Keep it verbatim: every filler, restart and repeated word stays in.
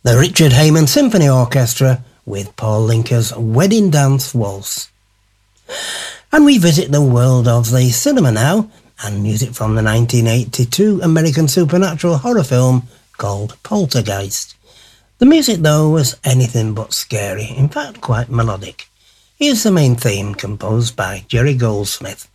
The Richard Heyman Symphony Orchestra with Paul Linker's Wedding Dance Waltz. And we visit the world of the cinema now, and music from the nineteen eighty-two American supernatural horror film called Poltergeist. The music, though, was anything but scary, in fact quite melodic. Here's the main theme, composed by Jerry Goldsmith.